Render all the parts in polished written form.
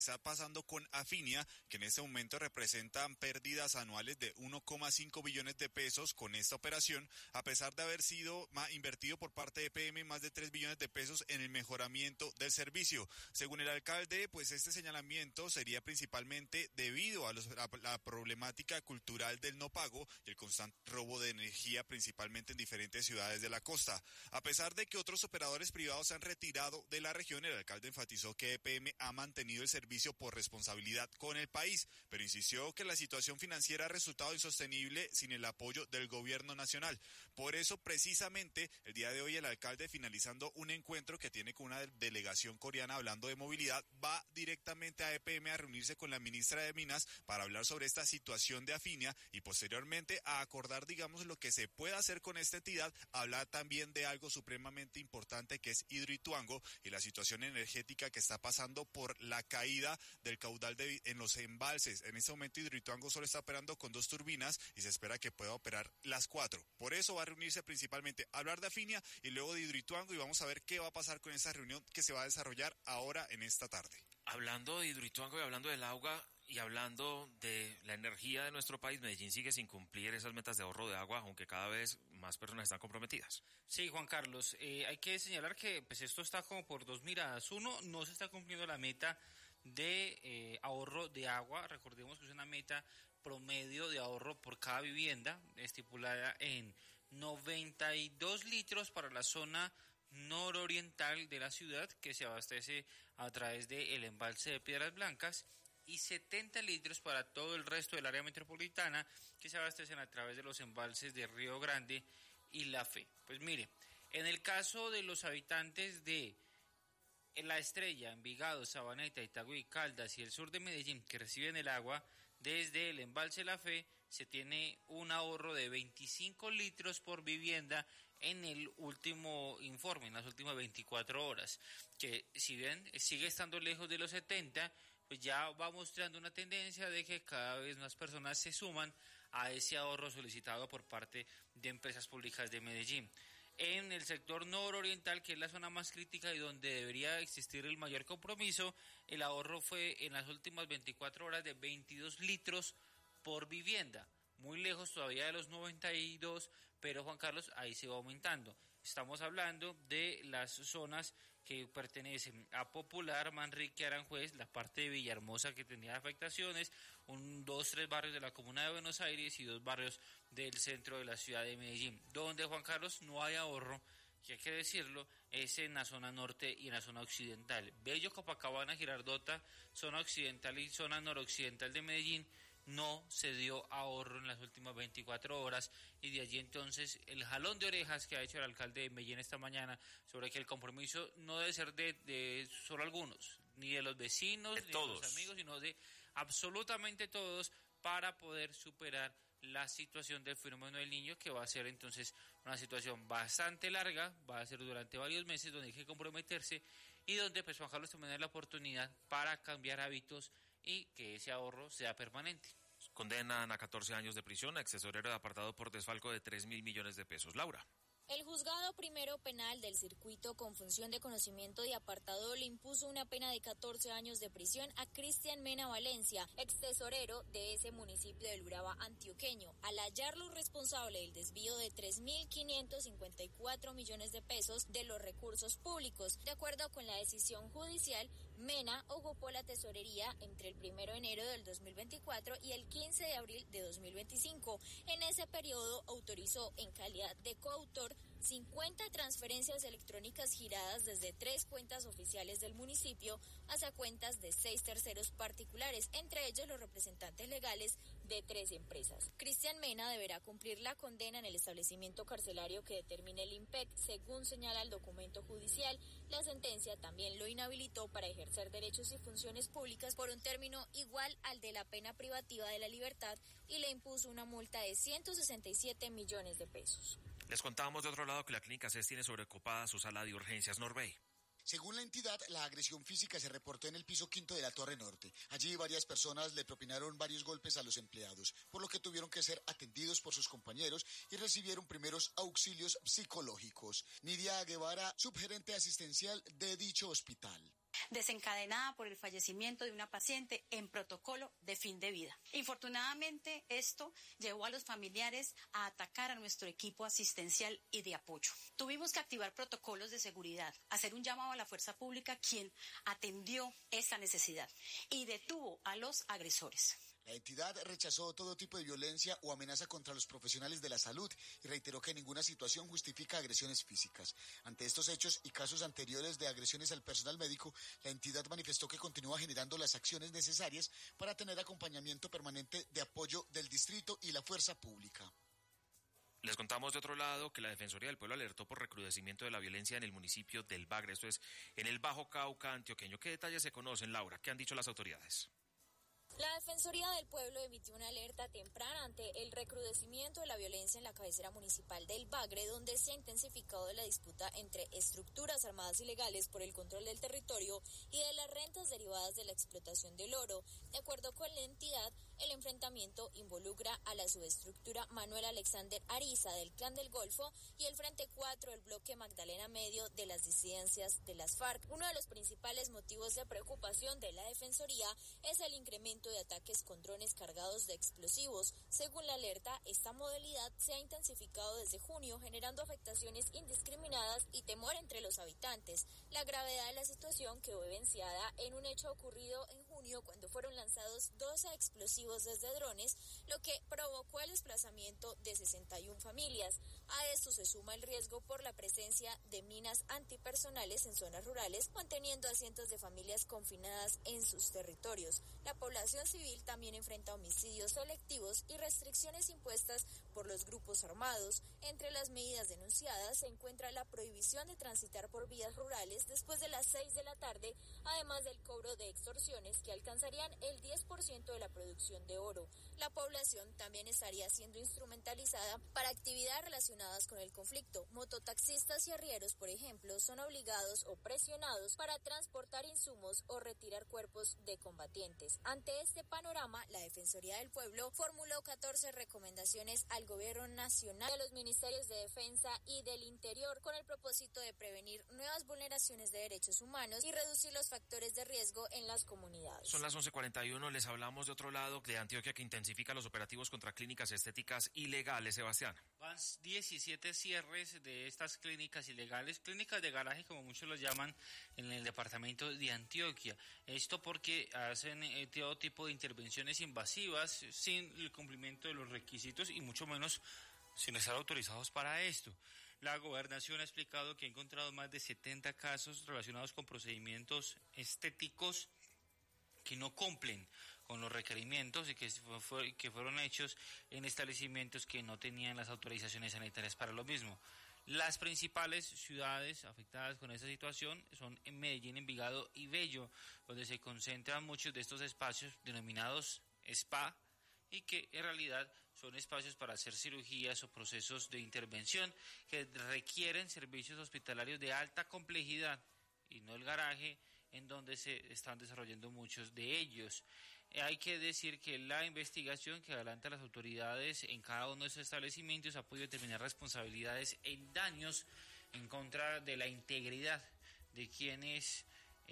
está pasando con Afinia, que en este momento representan pérdidas anuales de 1,5 billones de pesos con esta operación, a pesar de haber sido invertido por parte de EPM más de 3 billones de pesos en el mejoramiento del servicio. Según el alcalde, pues este señalamiento sería principalmente debido a la problemática cultural del no pago y el constante robo de energía, principalmente en diferentes ciudades de la costa. A pesar de que otros operadores privados se han retirado de la región, el alcalde enfatizó que EPM ha mantenido el servicio por responsabilidad con el país, pero insistió que la situación financiera ha resultado insostenible sin el apoyo del gobierno nacional. Por eso, precisamente, el día de hoy el alcalde, finalizando un encuentro que tiene con una delegación coreana hablando de movilidad, va directamente a EPM a reunirse con la ministra de Minas para hablar sobre esta situación de Afinia y posteriormente a acordar, digamos, lo que se pueda hacer con esta entidad, hablar también de algo supremamente importante que es Hidroituango y la situación energética que está pasando por la caída del caudal en los embalses. En este momento Hidroituango solo está operando con 2 turbinas y se espera que pueda operar las 4. Por eso va a reunirse principalmente a hablar de Afinia y luego de Hidroituango, y vamos a ver qué va a pasar con esta reunión que se va a desarrollar ahora en esta tarde. Hablando de Hidroituango y hablando del agua y hablando de la energía de nuestro país, Medellín sigue sin cumplir esas metas de ahorro de agua, aunque cada vez más personas están comprometidas. Sí, Juan Carlos, hay que señalar que pues esto está como por 2 miradas. Uno, no se está cumpliendo la meta de ahorro de agua. Recordemos que es una meta promedio de ahorro por cada vivienda, estipulada en 92 litros para la zona nororiental de la ciudad, que se abastece a través del embalse de Piedras Blancas, y 70 litros para todo el resto del área metropolitana, que se abastecen a través de los embalses de Río Grande y La Fe. Pues mire, en el caso de los habitantes de La Estrella, Envigado, Sabaneta, Itagüí, Caldas y el sur de Medellín, que reciben el agua desde el embalse La Fe, se tiene un ahorro de 25 litros por vivienda en el último informe, en las últimas 24 horas, que si bien sigue estando lejos de los 70, pues ya va mostrando una tendencia de que cada vez más personas se suman a ese ahorro solicitado por parte de empresas públicas de Medellín. En el sector nororiental, que es la zona más crítica y donde debería existir el mayor compromiso, el ahorro fue en las últimas 24 horas de 22 litros por vivienda. Muy lejos todavía de los 92, pero Juan Carlos, ahí se va aumentando. Estamos hablando de las zonas que pertenecen a Popular, Manrique, Aranjuez, la parte de Villahermosa que tenía afectaciones, 2-3 barrios de la comuna de Buenos Aires y 2 barrios del centro de la ciudad de Medellín, donde, Juan Carlos, no hay ahorro, y hay que decirlo, es en la zona norte y en la zona occidental. Bello, Copacabana, Girardota, zona occidental y zona noroccidental de Medellín, no se dio ahorro en las últimas 24 horas, y de allí entonces el jalón de orejas que ha hecho el alcalde de Medellín esta mañana sobre que el compromiso no debe ser de solo algunos, ni de los vecinos, ni de los amigos, sino de absolutamente todos, para poder superar la situación del fenómeno del Niño, que va a ser entonces una situación bastante larga, va a ser durante varios meses, donde hay que comprometerse y donde pues Juan Carlos tendrá la oportunidad para cambiar hábitos y que ese ahorro sea permanente. Condenan a 14 años de prisión a extesorero apartado por desfalco de 3.000 millones de pesos. Laura. El juzgado primero penal del circuito con función de conocimiento de apartado le impuso una pena de 14 años de prisión a Cristian Mena Valencia, ex tesorero de ese municipio del Urabá antioqueño, al hallarlo responsable del desvío de 3.554 millones de pesos de los recursos públicos. De acuerdo con la decisión judicial, Mena ocupó la tesorería entre el 1 de enero del 2024 y el 15 de abril de 2025. En ese periodo autorizó, en calidad de coautor, 50 transferencias electrónicas giradas desde 3 cuentas oficiales del municipio hacia cuentas de 6 terceros particulares, entre ellos los representantes legales de 3 empresas. Cristian Mena deberá cumplir la condena en el establecimiento carcelario que determine el IMPEC, según señala el documento judicial. La sentencia también lo inhabilitó para ejercer derechos y funciones públicas por un término igual al de la pena privativa de la libertad y le impuso una multa de 167 millones de pesos. Les contábamos de otro lado que la clínica CES tiene sobreocupada su sala de urgencias. Norbey. Según la entidad, la agresión física se reportó en el piso 5 de la Torre Norte. Allí varias personas le propinaron varios golpes a los empleados, por lo que tuvieron que ser atendidos por sus compañeros y recibieron primeros auxilios psicológicos. Nidia Guevara, subgerente asistencial de dicho hospital. desencadenada por el fallecimiento de una paciente en protocolo de fin de vida. Infortunadamente, esto llevó a los familiares a atacar a nuestro equipo asistencial y de apoyo. Tuvimos que activar protocolos de seguridad, hacer un llamado a la fuerza pública, quien atendió esta necesidad y detuvo a los agresores. La entidad rechazó todo tipo de violencia o amenaza contra los profesionales de la salud y reiteró que ninguna situación justifica agresiones físicas. Ante estos hechos y casos anteriores de agresiones al personal médico, la entidad manifestó que continúa generando las acciones necesarias para tener acompañamiento permanente de apoyo del distrito y la fuerza pública. Les contamos de otro lado que la Defensoría del Pueblo alertó por recrudecimiento de la violencia en el municipio del Bagre, esto es en el Bajo Cauca antioqueño. ¿Qué detalles se conocen, Laura? ¿Qué han dicho las autoridades? La Defensoría del Pueblo emitió una alerta temprana ante el recrudecimiento de la violencia en la cabecera municipal del Bagre, donde se ha intensificado la disputa entre estructuras armadas ilegales por el control del territorio y de las rentas derivadas de la explotación del oro. De acuerdo con la entidad, el enfrentamiento involucra a la subestructura Manuel Alexander Ariza del Clan del Golfo y el Frente 4 del bloque Magdalena Medio de las disidencias de las FARC. Uno de los principales motivos de preocupación de la Defensoría es el incremento de ataques con drones cargados de explosivos. Según la alerta, esta modalidad se ha intensificado desde junio, generando afectaciones indiscriminadas y temor entre los habitantes. La gravedad de la situación quedó evidenciada en un hecho ocurrido en junio cuando fueron lanzados 12 explosivos desde drones, lo que provocó el desplazamiento de 61 familias. A esto se suma el riesgo por la presencia de minas antipersonales en zonas rurales, manteniendo a cientos de familias confinadas en sus territorios. La población civil también enfrenta homicidios selectivos y restricciones impuestas por los grupos armados. Entre las medidas denunciadas se encuentra la prohibición de transitar por vías rurales después de las 6 de la tarde, además del cobro de extorsiones que alcanzarían el 10% de la producción de oro. La población también estaría siendo instrumentalizada para actividades relacionadas con el conflicto. Mototaxistas y arrieros, por ejemplo, son obligados o presionados para transportar insumos o retirar cuerpos de combatientes. Ante este panorama, la Defensoría del Pueblo formuló 14 recomendaciones al Gobierno Nacional, a los Ministerios de Defensa y del Interior, con el propósito de prevenir nuevas vulneraciones de derechos humanos y reducir los factores de riesgo en las comunidades. Son las 11:41, les hablamos de otro lado, de Antioquia, que intensifica los operativos contra clínicas estéticas ilegales. Sebastián. Van 17 cierres de estas clínicas ilegales, clínicas de garaje como muchos los llaman en el departamento de Antioquia. Esto porque hacen todo tipo de intervenciones invasivas sin el cumplimiento de los requisitos y mucho menos sin estar autorizados para esto. La gobernación ha explicado que ha encontrado más de 70 casos relacionados con procedimientos estéticos que no cumplen con los requerimientos y que fueron hechos en establecimientos que no tenían las autorizaciones sanitarias para lo mismo. Las principales ciudades afectadas con esta situación son en Medellín, Envigado y Bello, donde se concentran muchos de estos espacios denominados spa y que en realidad son espacios para hacer cirugías o procesos de intervención que requieren servicios hospitalarios de alta complejidad y no el garaje en donde se están desarrollando muchos de ellos. Hay que decir que la investigación que adelanta las autoridades en cada uno de esos establecimientos ha podido determinar responsabilidades en daños en contra de la integridad de quienes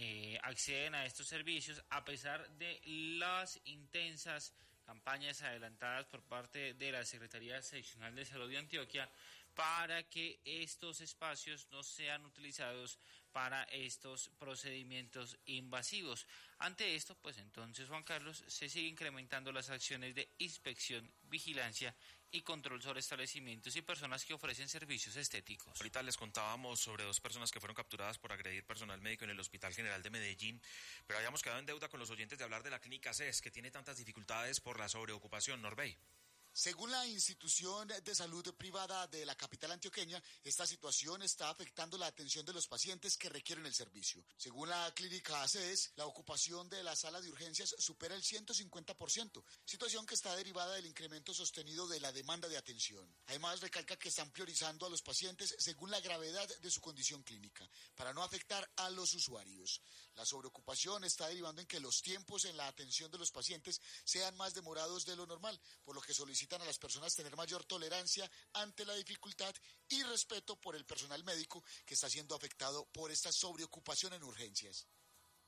acceden a estos servicios, a pesar de las intensas campañas adelantadas por parte de la Secretaría Seccional de Salud de Antioquia para que estos espacios no sean utilizados para estos procedimientos invasivos. Ante esto, pues entonces, Juan Carlos, se sigue incrementando las acciones de inspección, vigilancia y control sobre establecimientos y personas que ofrecen servicios estéticos. Ahorita les contábamos sobre 2 personas que fueron capturadas por agredir personal médico en el Hospital General de Medellín, pero habíamos quedado en deuda con los oyentes de hablar de la clínica CES, que tiene tantas dificultades por la sobreocupación. Norbey. Según la institución de salud privada de la capital antioqueña, esta situación está afectando la atención de los pacientes que requieren el servicio. Según la clínica ACES, la ocupación de la sala de urgencias supera el 150%, situación que está derivada del incremento sostenido de la demanda de atención. Además, recalca que están priorizando a los pacientes según la gravedad de su condición clínica, para no afectar a los usuarios. La sobreocupación está derivando en que los tiempos en la atención de los pacientes sean más demorados de lo normal, por lo que solicitan a las personas tener mayor tolerancia ante la dificultad y respeto por el personal médico que está siendo afectado por esta sobreocupación en urgencias.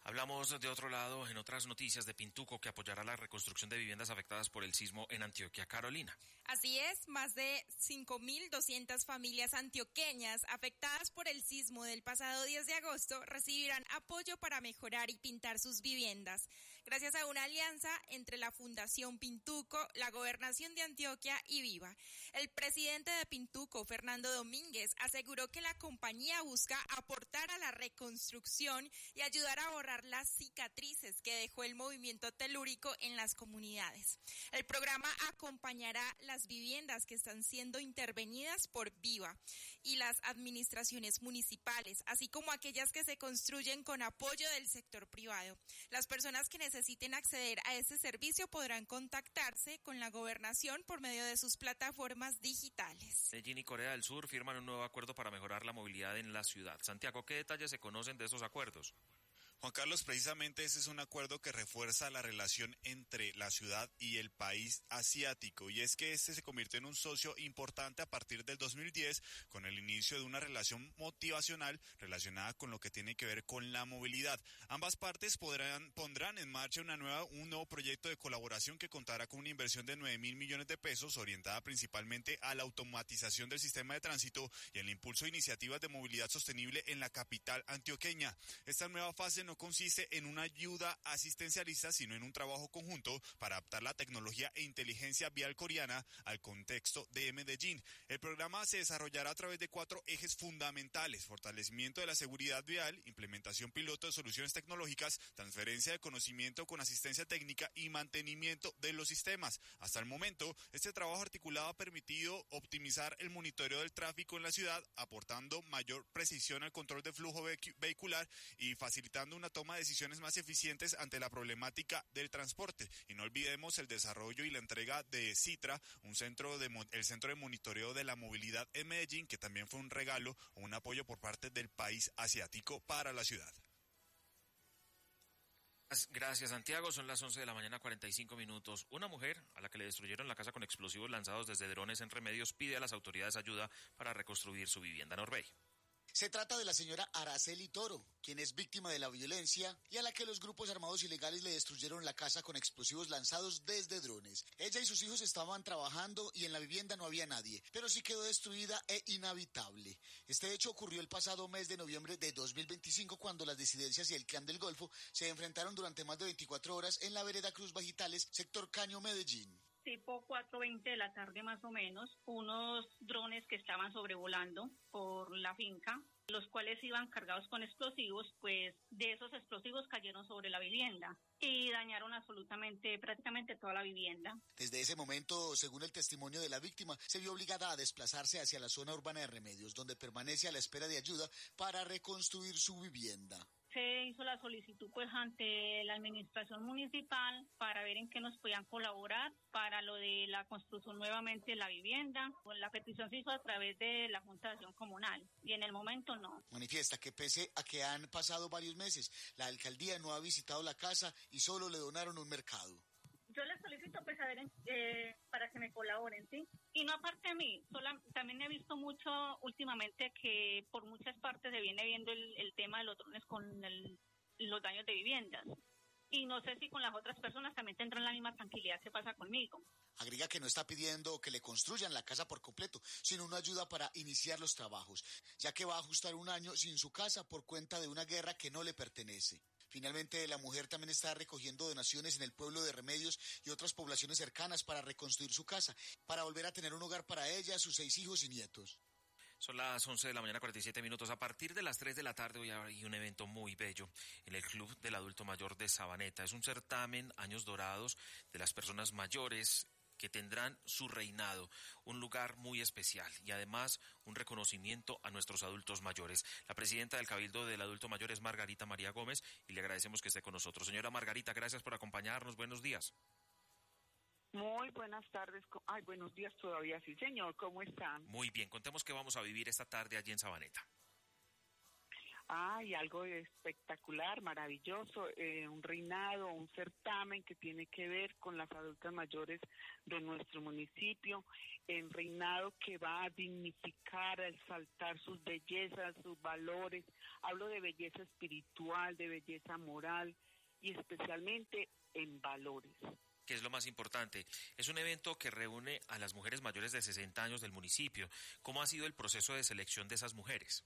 Hablamos de otro lado, en otras noticias, de Pintuco, que apoyará la reconstrucción de viviendas afectadas por el sismo en Antioquia. Carolina. Así es, más de 5.200 familias antioqueñas afectadas por el sismo del pasado 10 de agosto recibirán apoyo para mejorar y pintar sus viviendas, gracias a una alianza entre la Fundación Pintuco, la Gobernación de Antioquia y Viva. El presidente de Pintuco, Fernando Domínguez, aseguró que la compañía busca aportar a la reconstrucción y ayudar a borrar las cicatrices que dejó el movimiento telúrico en las comunidades. El programa acompañará las viviendas que están siendo intervenidas por Viva y las administraciones municipales, así como aquellas que se construyen con apoyo del sector privado. Las personas que necesiten acceder a este servicio podrán contactarse con la gobernación por medio de sus plataformas digitales. Medellín y Corea del Sur firman un nuevo acuerdo para mejorar la movilidad en la ciudad. Santiago, ¿qué detalles se conocen de esos acuerdos? Juan Carlos, precisamente ese es un acuerdo que refuerza la relación entre la ciudad y el país asiático, y es que este se convirtió en un socio importante a partir del 2010 con el inicio de una relación motivacional relacionada con lo que tiene que ver con la movilidad. Ambas partes pondrán en marcha un nuevo proyecto de colaboración que contará con una inversión de 9.000 millones de pesos, orientada principalmente a la automatización del sistema de tránsito y el impulso de iniciativas de movilidad sostenible en la capital antioqueña. Esta nueva fase no consiste en una ayuda asistencialista, sino en un trabajo conjunto para adaptar la tecnología e inteligencia vial coreana al contexto de Medellín. El programa se desarrollará a través de 4 ejes fundamentales: fortalecimiento de la seguridad vial, implementación piloto de soluciones tecnológicas, transferencia de conocimiento con asistencia técnica y mantenimiento de los sistemas. Hasta el momento, este trabajo articulado ha permitido optimizar el monitoreo del tráfico en la ciudad, aportando mayor precisión al control de flujo vehicular y facilitando una toma de decisiones más eficientes ante la problemática del transporte. Y no olvidemos el desarrollo y la entrega de Citra, el centro de monitoreo de la movilidad en Medellín, que también fue un regalo o un apoyo por parte del país asiático para la ciudad. Gracias, Santiago. Son las 11 de la mañana, 45 minutos. Una mujer a la que le destruyeron la casa con explosivos lanzados desde drones en Remedios pide a las autoridades ayuda para reconstruir su vivienda. Norbey. Se trata de la señora Araceli Toro, quien es víctima de la violencia y a la que los grupos armados ilegales le destruyeron la casa con explosivos lanzados desde drones. Ella y sus hijos estaban trabajando y en la vivienda no había nadie, pero sí quedó destruida e inhabitable. Este hecho ocurrió el pasado mes de noviembre de 2025, cuando las disidencias y el Clan del Golfo se enfrentaron durante más de 24 horas en la vereda Cruz Bajitales, sector Caño, Medellín. Tipo 4:20 de la tarde más o menos, unos drones que estaban sobrevolando por la finca, los cuales iban cargados con explosivos, pues de esos explosivos cayeron sobre la vivienda y dañaron prácticamente toda la vivienda. Desde ese momento, según el testimonio de la víctima, se vio obligada a desplazarse hacia la zona urbana de Remedios, donde permanece a la espera de ayuda para reconstruir su vivienda. Se hizo la solicitud pues ante la administración municipal para ver en qué nos podían colaborar para lo de la construcción nuevamente de la vivienda. Pues la petición se hizo a través de la Junta de Acción Comunal y en el momento no. Manifiesta que pese a que han pasado varios meses, la alcaldía no ha visitado la casa y solo le donaron un mercado. Yo les solicito pues a ver para que me colaboren, ¿sí? Y no aparte de mí, también he visto mucho últimamente que por muchas partes se viene viendo el tema de los drones con los daños de viviendas. Y no sé si con las otras personas también tendrán la misma tranquilidad que pasa conmigo. Agrega que no está pidiendo que le construyan la casa por completo, sino una ayuda para iniciar los trabajos, ya que va a ajustar un año sin su casa por cuenta de una guerra que no le pertenece. Finalmente, la mujer también está recogiendo donaciones en el pueblo de Remedios y otras poblaciones cercanas para reconstruir su casa, para volver a tener un hogar para ella, sus 6 hijos y nietos. Son las 11 de la mañana, 47 minutos. A partir de las 3 de la tarde hoy hay un evento muy bello en el Club del Adulto Mayor de Sabaneta. Es un certamen Años Dorados de las personas mayores que tendrán su reinado, un lugar muy especial y además un reconocimiento a nuestros adultos mayores. La presidenta del Cabildo del Adulto Mayor es Margarita María Gómez y le agradecemos que esté con nosotros. Señora Margarita, gracias por acompañarnos. Buenos días. Muy buenas tardes. Buenos días todavía, sí, señor. ¿Cómo están? Muy bien. Contemos qué vamos a vivir esta tarde allí en Sabaneta. Hay algo espectacular, maravilloso, un reinado, un certamen que tiene que ver con las adultas mayores de nuestro municipio, el reinado que va a dignificar, a exaltar sus bellezas, sus valores. Hablo de belleza espiritual, de belleza moral y especialmente en valores. Que es lo más importante. Es un evento que reúne a las mujeres mayores de 60 años del municipio. ¿Cómo ha sido el proceso de selección de esas mujeres?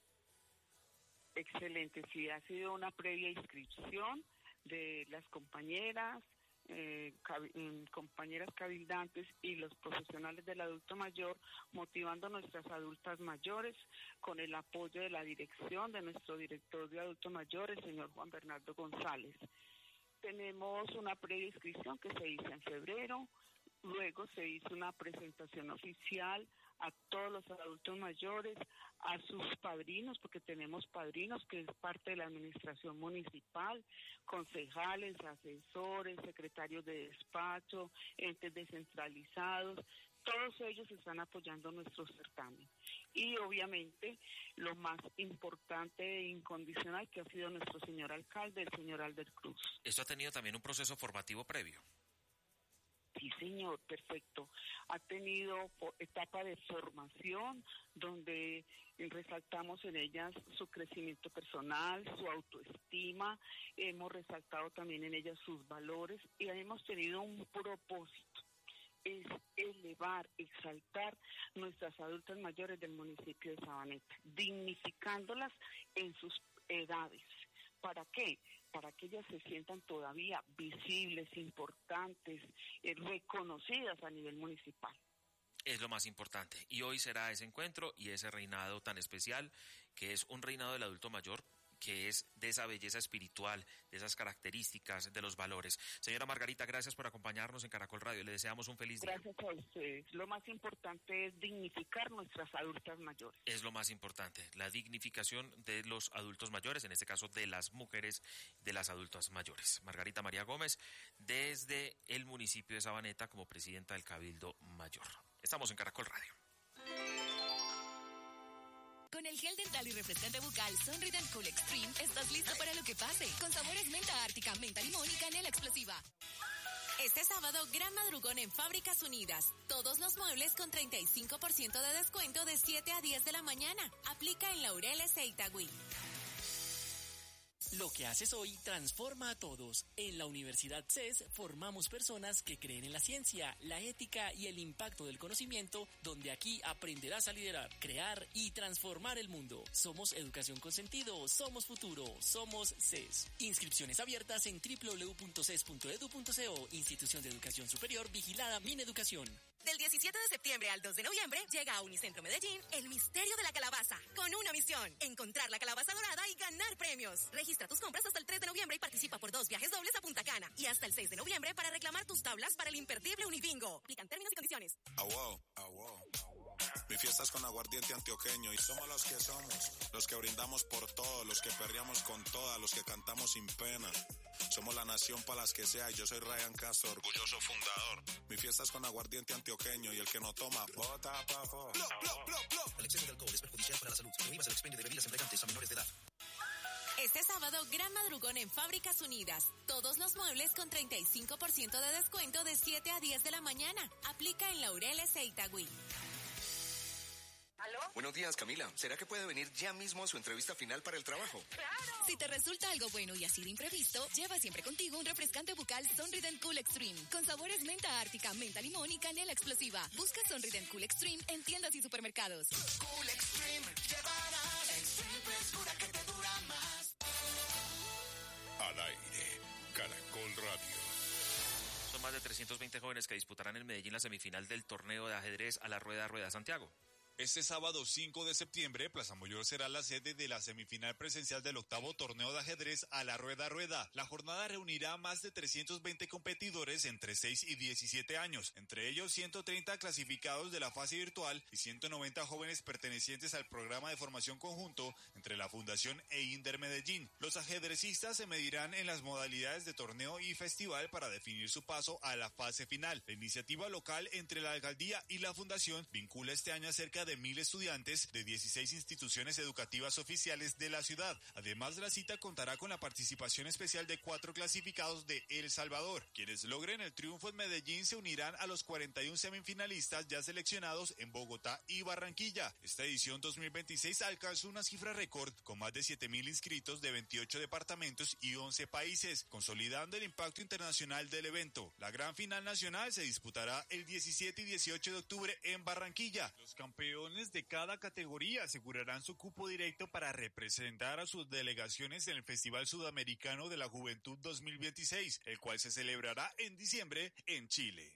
Excelente, sí, ha sido una previa inscripción de las compañeras, compañeras cabildantes y los profesionales del adulto mayor, motivando a nuestras adultas mayores con el apoyo de la dirección de nuestro director de adultos mayores, el señor Juan Bernardo González. Tenemos una previa inscripción que se hizo en febrero, luego se hizo una presentación oficial a todos los adultos mayores, a sus padrinos, porque tenemos padrinos que es parte de la administración municipal, concejales, asesores, secretarios de despacho, entes descentralizados, todos ellos están apoyando nuestro certamen. Y obviamente lo más importante e incondicional que ha sido nuestro señor alcalde, el señor Albert Cruz. ¿Esto ha tenido también un proceso formativo previo? Sí, señor, perfecto. Ha tenido etapa de formación donde resaltamos en ellas su crecimiento personal, su autoestima, hemos resaltado también en ellas sus valores y hemos tenido un propósito, es elevar, exaltar nuestras adultas mayores del municipio de Sabaneta, dignificándolas en sus edades. ¿Para qué? Para que ellas se sientan todavía visibles, importantes, reconocidas a nivel municipal. Es lo más importante. Y hoy será ese encuentro y ese reinado tan especial, que es un reinado del adulto mayor, que es de esa belleza espiritual, de esas características, de los valores. Señora Margarita, gracias por acompañarnos en Caracol Radio. Le deseamos un feliz día. Gracias a ustedes. Lo más importante es dignificar nuestras adultas mayores. Es lo más importante, la dignificación de los adultos mayores, en este caso de las mujeres de las adultas mayores. Margarita María Gómez, desde el municipio de Sabaneta, como presidenta del Cabildo Mayor. Estamos en Caracol Radio. Con el gel dental y refrescante bucal Sonrident Cool Extreme estás listo para lo que pase. Con sabores menta ártica, menta limón y canela explosiva. Este sábado, gran madrugón en Fábricas Unidas. Todos los muebles con 35% de descuento de 7 a 10 de la mañana. Aplica en Laureles e Itagüí. Lo que haces hoy transforma a todos. En la Universidad CES formamos personas que creen en la ciencia, la ética y el impacto del conocimiento, donde aquí aprenderás a liderar, crear y transformar el mundo. Somos educación con sentido, somos futuro, somos CES. Inscripciones abiertas en www.ces.edu.co, Institución de Educación Superior vigilada Mineducación. Del 17 de septiembre al 2 de noviembre llega a Unicentro Medellín el misterio de la calabaza, con una misión: encontrar la calabaza dorada y ganar premios. Registra tus compras hasta el 3 de noviembre y participa por 2 viajes dobles a Punta Cana. Y hasta el 6 de noviembre para reclamar tus tablas para el imperdible Unibingo. Aplican términos y condiciones. Mi fiesta es con aguardiente antioqueño y somos los que somos, los que brindamos por todo, los que perreamos con todas, los que cantamos sin pena. Somos la nación para las que sea y yo soy Ryan Castro, orgulloso fundador. Mi fiesta es con aguardiente antioqueño y el que no toma, bota pa' fuera. El exceso de alcohol es perjudicial para la salud. Prohíbas el expendio de bebidas embriagantes a menores de edad. Este sábado, gran madrugón en Fábricas Unidas. Todos los muebles con 35% de descuento de 7 a 10 de la mañana. Aplica en Laureles e Itagüí. ¿Aló? Buenos días, Camila. ¿Será que puede venir ya mismo a su entrevista final para el trabajo? ¡Claro! Si te resulta algo bueno y así de imprevisto, lleva siempre contigo un refrescante bucal Sonrident Cool Extreme, con sabores menta ártica, menta limón y canela explosiva. Busca Sonrident Cool Extreme en tiendas y supermercados. Cool Extreme, llevarás Extreme frescura que te dura más. Al aire, Caracol Radio. Son más de 320 jóvenes que disputarán en Medellín la semifinal del torneo de ajedrez a la Rueda Santiago. Este sábado 5 de septiembre, Plaza Mayor será la sede de la semifinal presencial del 8º torneo de ajedrez a la Rueda. La jornada reunirá a más de 320 competidores entre 6 y 17 años, entre ellos 130 clasificados de la fase virtual y 190 jóvenes pertenecientes al programa de formación conjunto entre la Fundación e Inder Medellín. Los ajedrecistas se medirán en las modalidades de torneo y festival para definir su paso a la fase final. La iniciativa local entre la alcaldía y la Fundación vincula este año a cerca de de 1.000 estudiantes de 16 instituciones educativas oficiales de la ciudad. Además, la cita contará con la participación especial de 4 clasificados de El Salvador. Quienes logren el triunfo en Medellín se unirán a los 41 semifinalistas ya seleccionados en Bogotá y Barranquilla. Esta edición 2026 alcanzó una cifra récord con más de 7.000 inscritos de 28 departamentos y 11 países, consolidando el impacto internacional del evento. La gran final nacional se disputará el 17 y 18 de octubre en Barranquilla. Los campeones de cada categoría asegurarán su cupo directo para representar a sus delegaciones en el Festival Sudamericano de la Juventud 2026, el cual se celebrará en diciembre en Chile.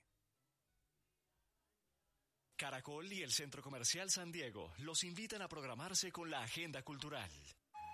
Caracol y el Centro Comercial San Diego los invitan a programarse con la agenda cultural.